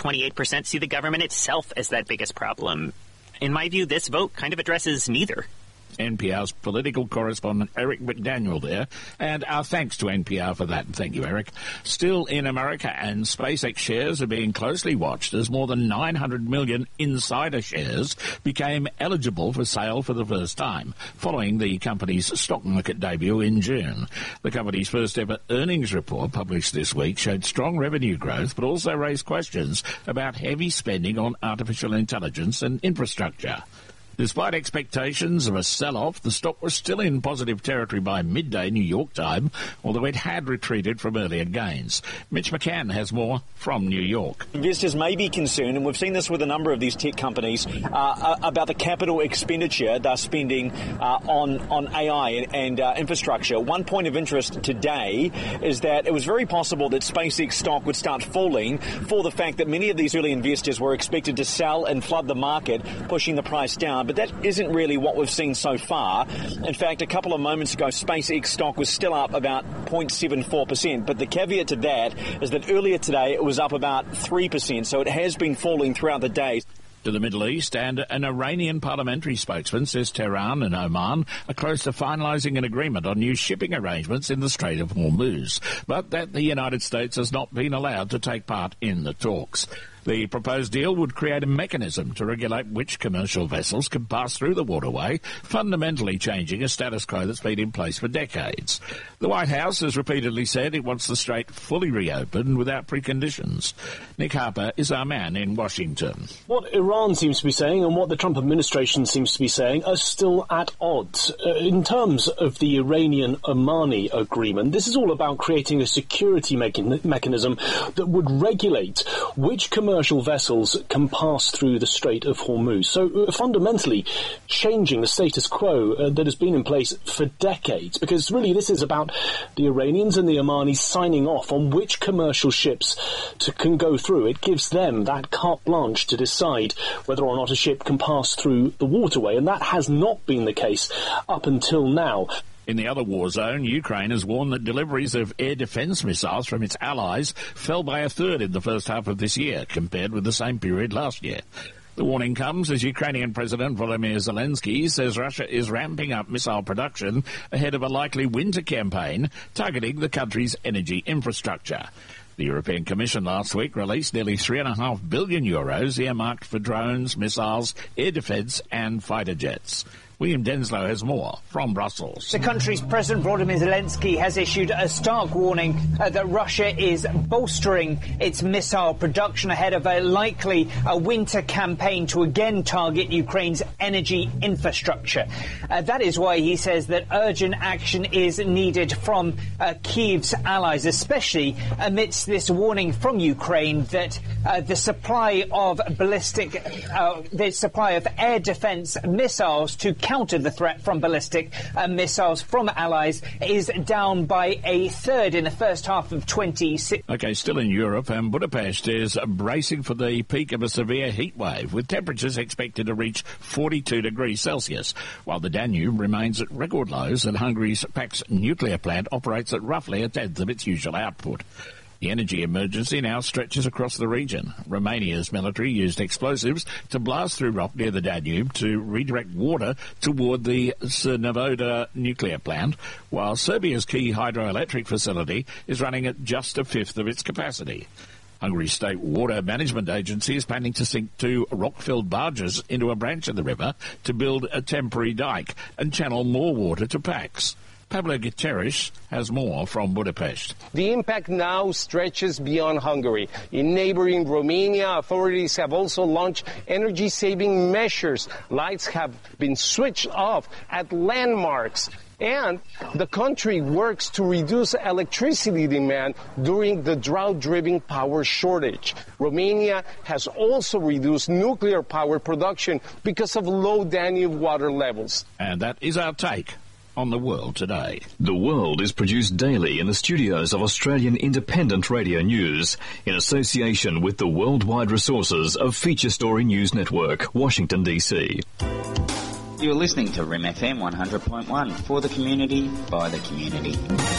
28% see the government itself as that biggest problem. In my view, this vote kind of addresses neither. NPR's political correspondent Eric McDaniel there, and our thanks to NPR for that. Thank you, Eric. Still in America, and SpaceX shares are being closely watched as more than 900 million insider shares became eligible for sale for the first time, following the company's stock market debut in June. The company's first ever earnings report, published this week, showed strong revenue growth, but also raised questions about heavy spending on artificial intelligence and infrastructure. Despite expectations of a sell-off, the stock was still in positive territory by midday New York time, although it had retreated from earlier gains. Mitch McCann has more from New York. Investors may be concerned, and we've seen this with a number of these tech companies, about the capital expenditure they're spending on AI and infrastructure. One point of interest today is that it was very possible that SpaceX stock would start falling for the fact that many of these early investors were expected to sell and flood the market, pushing the price down. But that isn't really what we've seen so far. In fact, a couple of moments ago, SpaceX stock was still up about 0.74%. But the caveat to that is that earlier today it was up about 3%. So it has been falling throughout the day. To the Middle East, and an Iranian parliamentary spokesman says Tehran and Oman are close to finalising an agreement on new shipping arrangements in the Strait of Hormuz, but that the United States has not been allowed to take part in the talks. The proposed deal would create a mechanism to regulate which commercial vessels can pass through the waterway, fundamentally changing a status quo that's been in place for decades. The White House has repeatedly said it wants the strait fully reopened without preconditions. Nick Harper is our man in Washington. What Iran seems to be saying and what the Trump administration seems to be saying are still at odds. In terms of the Iranian-Omani agreement, this is all about creating a security mechanism that would regulate which commercial vessels can pass through the Strait of Hormuz. So fundamentally changing the status quo that has been in place for decades, because really this is about the Iranians and the Omanis signing off on which commercial ships can go through. It gives them that carte blanche to decide whether or not a ship can pass through the waterway, and that has not been the case up until now. In the other war zone, Ukraine has warned that deliveries of air defence missiles from its allies fell by a third in the first half of this year, compared with the same period last year. The warning comes as Ukrainian President Volodymyr Zelensky says Russia is ramping up missile production ahead of a likely winter campaign targeting the country's energy infrastructure. The European Commission last week released nearly €3.5 billion earmarked for drones, missiles, air defence and fighter jets. William Denslow has more from Brussels. The country's President Volodymyr Zelensky has issued a stark warning that Russia is bolstering its missile production ahead of a likely winter campaign to again target Ukraine's energy infrastructure. That is why he says that urgent action is needed from Kyiv's allies, especially amidst this warning from Ukraine that the supply of air defense missiles to counter the threat from ballistic missiles from allies is down by a third in the first half of 2016. OK, still in Europe, and Budapest is bracing for the peak of a severe heat wave, with temperatures expected to reach 42 degrees Celsius, while the Danube remains at record lows and Hungary's Pax nuclear plant operates at roughly a tenth of its usual output. The energy emergency now stretches across the region. Romania's military used explosives to blast through rock near the Danube to redirect water toward the Cernavodă nuclear plant, while Serbia's key hydroelectric facility is running at just a fifth of its capacity. Hungary's state water management agency is planning to sink 2 rock-filled barges into a branch of the river to build a temporary dike and channel more water to Pax. Pablo Guterres has more from Budapest. The impact now stretches beyond Hungary. In neighboring Romania, authorities have also launched energy-saving measures. Lights have been switched off at landmarks. And the country works to reduce electricity demand during the drought-driven power shortage. Romania has also reduced nuclear power production because of low Danube water levels. And that is our take on The World Today. The World is produced daily in the studios of Australian Independent Radio News in association with the worldwide resources of Feature Story News Network, Washington, D.C. You're listening to RIM FM 100.1 for the community, by the community.